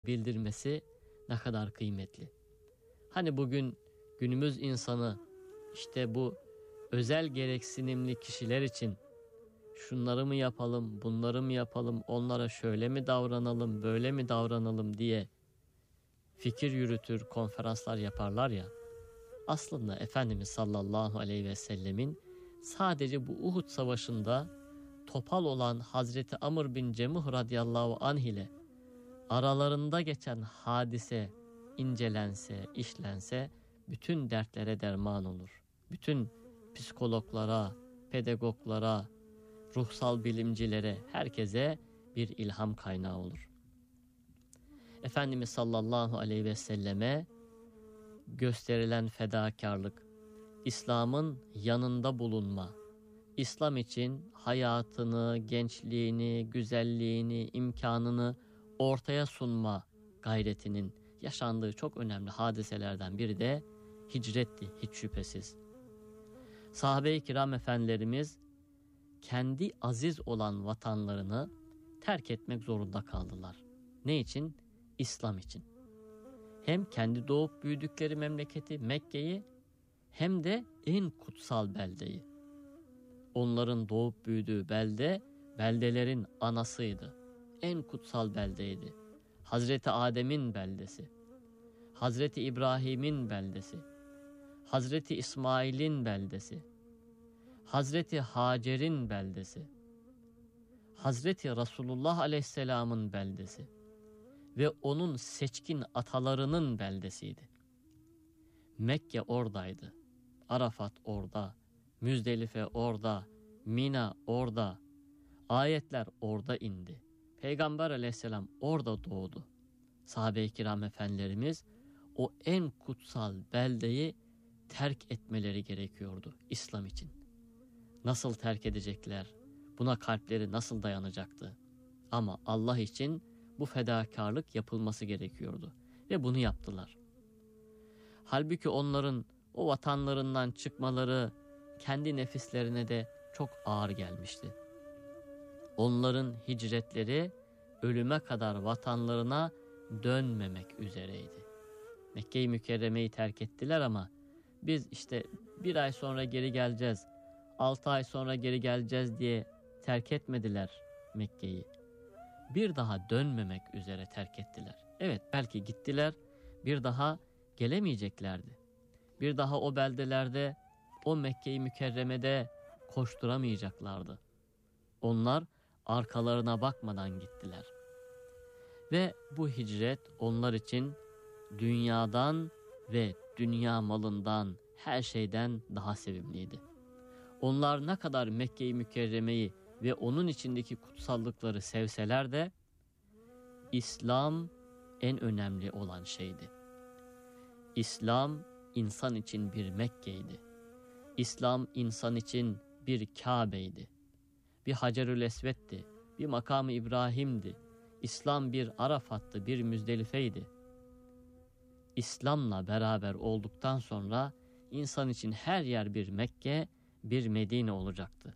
bildirmesi ne kadar kıymetli. Hani bugün günümüz insanı işte bu özel gereksinimli kişiler için şunları mı yapalım, bunları mı yapalım, onlara şöyle mi davranalım, böyle mi davranalım diye fikir yürütür, konferanslar yaparlar ya. Aslında Efendimiz sallallahu aleyhi ve sellemin sadece bu Uhud savaşında topal olan Hazreti Amr bin Cemuh radıyallahu anh ile aralarında geçen hadise incelense, işlense bütün dertlere derman olur. Bütün psikologlara, pedagoglara, ruhsal bilimcilere, herkese bir ilham kaynağı olur. Efendimiz sallallahu aleyhi ve selleme gösterilen fedakarlık, İslam'ın yanında bulunma, İslam için hayatını, gençliğini, güzelliğini, imkanını ortaya sunma gayretinin yaşandığı çok önemli hadiselerden biri de hicretti hiç şüphesiz. Sahabe-i kiram efendilerimiz kendi aziz olan vatanlarını terk etmek zorunda kaldılar. Ne için? İslam için. Hem kendi doğup büyüdükleri memleketi Mekke'yi hem de en kutsal beldeyi. Onların doğup büyüdüğü belde, beldelerin anasıydı. En kutsal beldeydi. Hazreti Adem'in beldesi, Hazreti İbrahim'in beldesi, Hazreti İsmail'in beldesi, Hazreti Hacer'in beldesi, Hazreti Resulullah Aleyhisselam'ın beldesi ve onun seçkin atalarının beldesiydi. Mekke oradaydı, Arafat orada, Müzdelife orada, Mina orada, ayetler orada indi. Peygamber Aleyhisselam orada doğdu. Sahabe-i kiram efendilerimiz o en kutsal beldeyi terk etmeleri gerekiyordu İslam için. Nasıl terk edecekler? Buna kalpleri nasıl dayanacaktı? Ama Allah için bu fedakarlık yapılması gerekiyordu. Ve bunu yaptılar. Halbuki onların o vatanlarından çıkmaları kendi nefislerine de çok ağır gelmişti. Onların hicretleri ölüme kadar vatanlarına dönmemek üzereydi. Mekke-i Mükerreme'yi terk ettiler ama biz işte 1 ay sonra geri geleceğiz, 6 ay sonra geri geleceğiz diye terk etmediler Mekke'yi. Bir daha dönmemek üzere terk ettiler. Evet, belki gittiler, bir daha gelemeyeceklerdi. Bir daha o beldelerde, o Mekke-i Mükerreme'de koşturamayacaklardı. Onlar arkalarına bakmadan gittiler. Ve bu hicret onlar için dünyadan ve dünya malından, her şeyden daha sevimliydi. Onlar ne kadar Mekke-i Mükerreme'yi ve onun içindeki kutsallıkları sevseler de İslam en önemli olan şeydi. İslam insan için bir Mekke'ydi. İslam insan için bir Kabe'ydi. Bir Hacerül Esved'di, bir Makam-ı İbrahim'di. İslam bir Arafat'tı, bir Müzdelife'ydi. İslam'la beraber olduktan sonra insan için her yer bir Mekke, bir Medine olacaktı.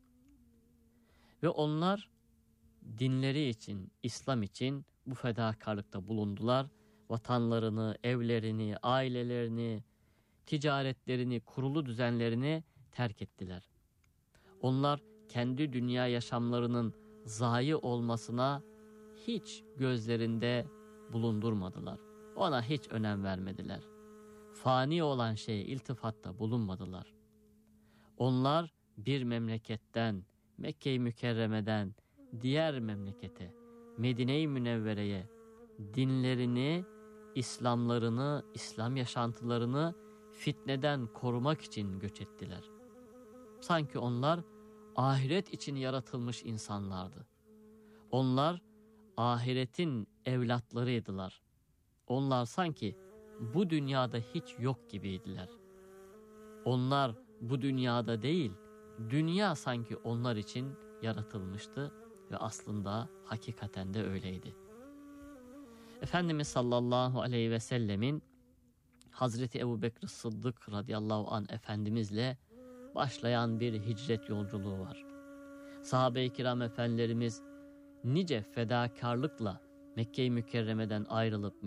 Ve onlar dinleri için, İslam için bu fedakarlıkta bulundular. Vatanlarını, evlerini, ailelerini, ticaretlerini, kurulu düzenlerini terk ettiler. Onlar kendi dünya yaşamlarının zayi olmasına hiç gözlerinde bulundurmadılar. Ona hiç önem vermediler. Fani olan şeye iltifatta bulunmadılar. Onlar bir memleketten, Mekke-i Mükerreme'den diğer memlekete, Medine-i Münevvere'ye dinlerini, İslamlarını, İslam yaşantılarını fitneden korumak için göç ettiler. Sanki onlar ahiret için yaratılmış insanlardı. Onlar ahiretin evlatlarıydılar. Onlar sanki bu dünyada hiç yok gibiydiler. Onlar bu dünyada değil, dünya sanki onlar için yaratılmıştı ve aslında hakikaten de öyleydi. Efendimiz sallallahu aleyhi ve sellemin Hazreti Ebubekr Sıddık radıyallahu anh Efendimizle başlayan bir hicret yolculuğu var. Sahabe-i kiram efendilerimiz nice fedakarlıkla Mekke-i Mükerreme'den ayrılıp